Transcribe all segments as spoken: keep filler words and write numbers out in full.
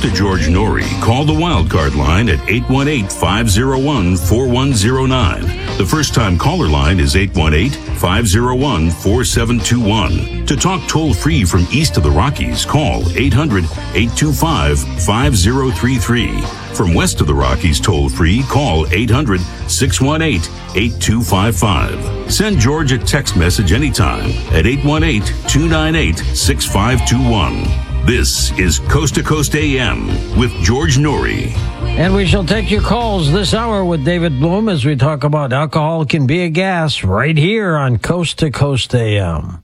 to George Norrie, call the Wildcard line at eight one eight, five oh one, four one oh nine. The first-time caller line is eight one eight, five oh one, four seven two one. To talk toll-free from east of the Rockies, call eight hundred, eight two five, five oh three three. From west of the Rockies toll-free, call eight hundred, six one eight, eight two five five. Send George a text message anytime at eight one eight, two nine eight, six five two one. This is Coast to Coast A M with George Norrie. And we shall take your calls this hour with David Bloom as we talk about alcohol can be a gas right here on Coast to Coast A M.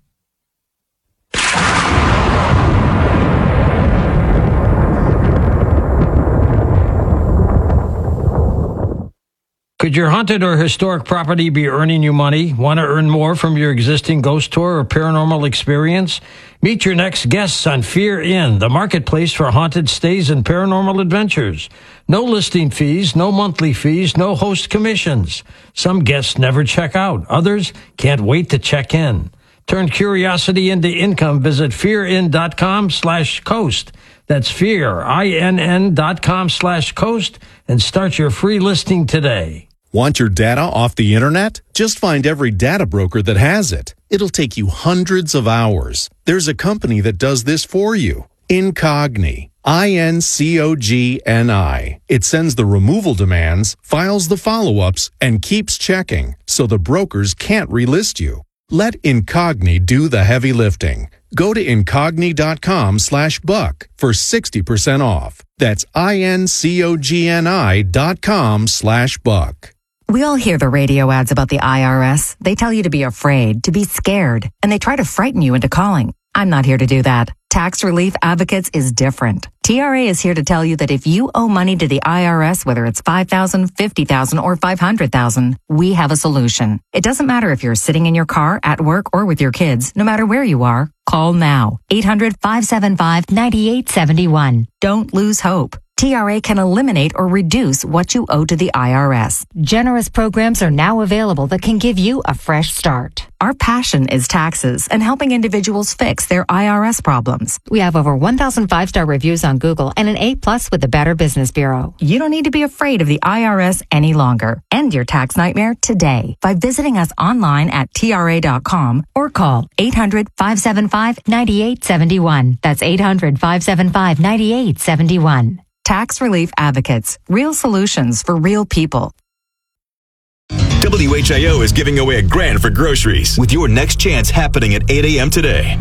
Could your haunted or historic property be earning you money? Want to earn more from your existing ghost tour or paranormal experience? Meet your next guests on Fear Inn, the marketplace for haunted stays and paranormal adventures. No listing fees, no monthly fees, no host commissions. Some guests never check out. Others can't wait to check in. Turn curiosity into income. Visit fearin.com slash coast. That's fear, I N N dot com slash coast, and start your free listing today. Want your data off the internet? Just find every data broker that has it. It'll take you hundreds of hours. There's a company that does this for you. Incogni. I N C O G N I. It sends the removal demands, files the follow-ups, and keeps checking, so the brokers can't relist you. Let Incogni do the heavy lifting. Go to incogni.com slash buck for sixty percent off. That's I-N-C-O-G-N-I dot com slash buck. We all hear the radio ads about the I R S. They tell you to be afraid, to be scared, and they try to frighten you into calling. I'm not here to do that. Tax Relief Advocates is different. T R A is here to tell you that if you owe money to the I R S, whether it's five thousand dollars, fifty thousand dollars, or five hundred thousand dollars, we have a solution. It doesn't matter if you're sitting in your car, at work, or with your kids. No matter where you are, call now. eight hundred, five seven five, nine eight seven one. Don't lose hope. T R A can eliminate or reduce what you owe to the I R S. Generous programs are now available that can give you a fresh start. Our passion is taxes and helping individuals fix their I R S problems. We have over one thousand five-star reviews on Google and an A plus with the Better Business Bureau. You don't need to be afraid of the I R S any longer. End your tax nightmare today by visiting us online at T R A dot com or call eight hundred, five seven five, nine eight seven one. That's eight hundred, five seven five, nine eight seven one. Tax Relief Advocates. Real solutions for real people. W H I O is giving away a grand for groceries with your next chance happening at eight a.m. today.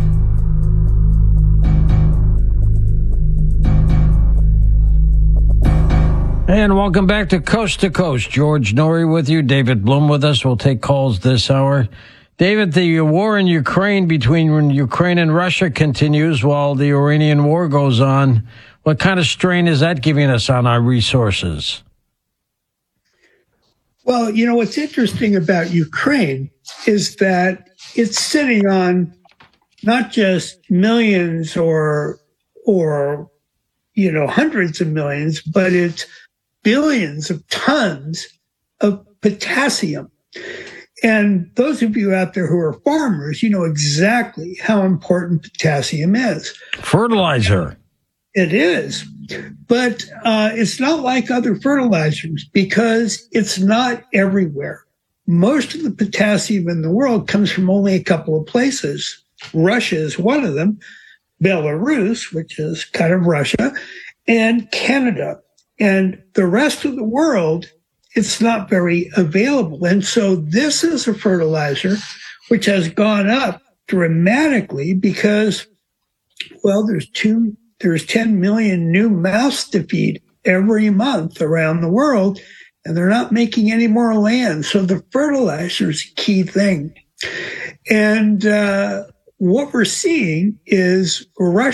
And welcome back to Coast to Coast. George Norrie with you. David Bloom with us. We'll take calls this hour. David, the war in Ukraine between Ukraine and Russia continues while the Iranian war goes on. What kind of strain is that giving us on our resources? Well, you know, what's interesting about Ukraine is that it's sitting on not just millions or, or, you know, hundreds of millions, but it's billions of tons of potassium. And those of you out there who are farmers, you know exactly how important potassium is. Fertilizer. It is. But uh, it's not like other fertilizers because it's not everywhere. Most of the potassium in the world comes from only a couple of places. Russia is one of them, Belarus, which is kind of Russia, and Canada. And the rest of the world, it's not very available. And so this is a fertilizer which has gone up dramatically because, well, there's two There's ten million new mouths to feed every month around the world, and they're not making any more land. So the fertilizer is a key thing. And uh, what we're seeing is Russia